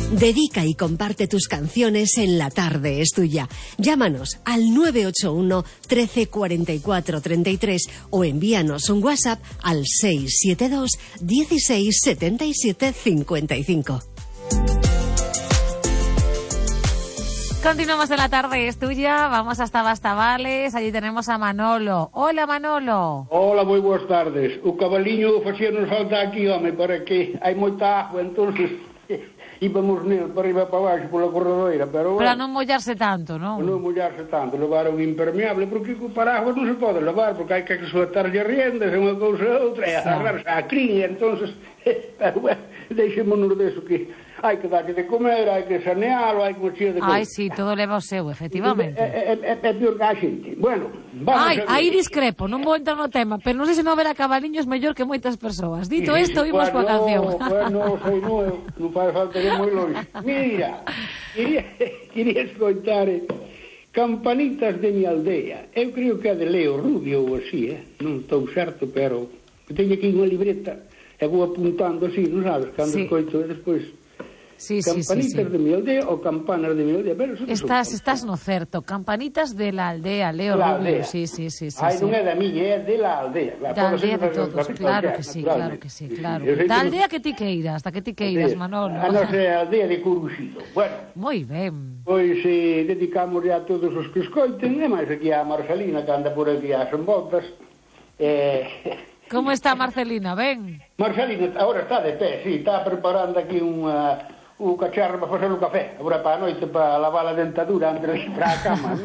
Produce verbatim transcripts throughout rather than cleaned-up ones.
Dedica y comparte tus canciones en La Tarde es Tuya. Llámanos al nueve ocho uno, trece, cuarenta y cuatro, treinta y tres o envíanos un WhatsApp al seis siete dos, dieciséis, setenta y siete, cincuenta y cinco. Continuamos en La Tarde es Tuya, vamos hasta Bastavales, allí tenemos a Manolo. Hola, Manolo. Hola, moi boas tardes. O cabaliño facíanos falta aquí, home, para que hai moita agua, entonces íbamos nel para arriba para baixo pola corredoira, pero... Para non mollarse tanto, non? Non mollarse tanto, levar un impermeable, porque o paraguas non se pode levar, porque hai que suetarlle riendas, unha cousa e outra, e agarrarse a cría, entonces, pero bueno, deixémonos deso que hai que darlle de comer, hai que sanealo, hai que mochila de comer. Ai, sí, todo leva o seu, efectivamente. É, é, é, é pior que a xente. Bueno, vamos Ai, a ver. aí discrepo, non vou entrar no tema, pero non sei se non haber a cabaliños mellor que moitas persoas. Dito isto, oímos coa canción. Bueno, sei, non, non faz falta que moi longe. Mira, quería, quería escoitar eh, Campanitas de mi aldea. Eu creo que é de Leo Rubio ou así, eh? Non estou certo, pero teño aquí unha libreta e vou apuntando así, non sabes, cando sí. Escoito e despois... Sí, Campanitas sí, sí, sí. de mi aldea ou campanas de mi aldea. Pero estás, estás no certo. Campanitas de la aldea, Leo la Rubio. aldea. Sí, sí, sí, sí, Ai, sí. non é da miña, é de la aldea. La da aldea de todos, claro que sí, claro que sí, claro. Da aldea que ti queiras, da que ti queiras, Manolo. A nosa aldea de Curuxido. Bueno. Moi ben. Pois eh, dedicamos a todos os que escoiten, e máis aquí a Marcelina, que anda por aquí ás voltas. Eh... Como está Marcelina, ben? Marcelina, agora está de pé, sí, está preparando aquí unha... o cacharro para facer o café, agora para a noite para lavar a dentadura antes de ir para a cama.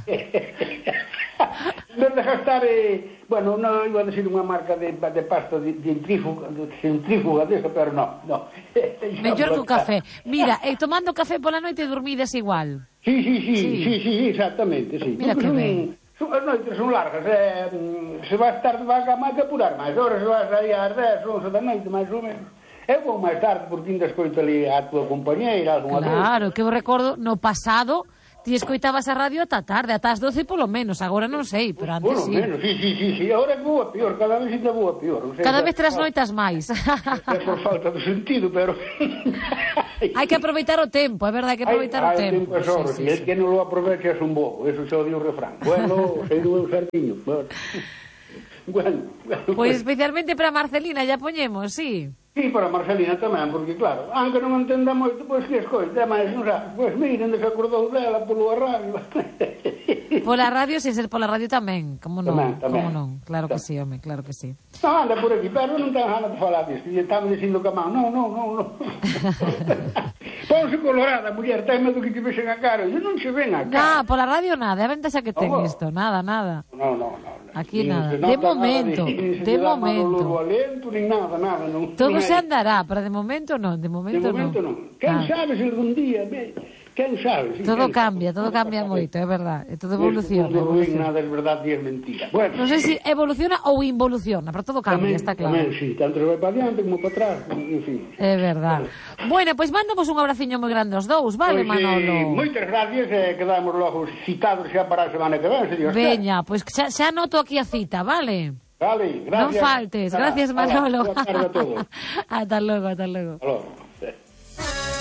Non de gastar, eh, bueno, non iba a decir unha marca de, de pasta de, de centrífuga, de centrífuga desa, pero non, non. Mellor que o café. Mira, e tomando café pola noite dormides igual. Sí, sí, sí, sí, sí, sí, exactamente, sí. Mira que ben. Son, as noites son largas, eh, se vas tarde vas a máis que apurar máis, ahora se vas aí ás dez, onze da noite, máis ou menos. Eu vou máis tarde, porque ainda escoito ali a tua compañeira, alguna cousa. Claro, que eu recordo, no pasado, ti escoitabas a radio ata tarde, ata as doce polo menos, agora non sei, pero antes bueno, sí. Menos, sí, sí, sí, sí, agora é que vou a pior, cada vez ainda vou a pior. O sea, cada vez trasnoitas máis. É por falta de sentido, pero... hai que aproveitar o tempo, é verdade, hai que aproveitar hai, o Hai tempo. tempo é sobra, sí, sí, sí. Es que non lo aprovecha es un bobo, eso xa o di o refrán. Bueno, sei do eu certiño. Bueno, bueno, bueno, pois pues, especialmente para Marcelina, ya poñemos, sí. Sí, para Marcelina tamén, porque claro, aunque non entenda moito, pois que escoita, máis, non sabes, pois miren, desacordou dela polo radio. Pola radio, sin ser pola radio tamén, como non, tamén, tamén. como non, claro que sí, home, claro que sí. Non, anda por aquí, pero non ten ganas de falar disto, e estamos dicindo que a man, non, non, non, non. Ponse colorada, muller, ten medo que te vexen a cara, e non se ven a cara. Nah, pola radio nada, é a ventaxa que ten isto, nada, nada. Non, non, non. Aquí nada, de momento, de, de momento. Alento, nin nada, nada, non. Todo se andará, pero de momento non, de momento non. De momento non. Quen sabe se algún día, quen sabe? Todo cambia, todo cambia moito, é verdade, e todo evoluciona. Non é nada, é verdade e é mentira. Bueno, non sei se evoluciona ou involuciona, pero todo cambia, está claro. Tamén, sí, tanto se vai para diante como para atrás, en fin. É verdade. Bueno, pois mandamos un abraciño moi grande aos dous, vale, Manolo? Moitas gracias, e quedamos logo citados xa para a semana que ven, se Dios quer. Veña, pois xa, xa anoto aquí a cita, vale? Vale, gracias. Non faltes, gracias, Manolo. Boa tarde a todos. Ata logo, ata logo. Hasta logo.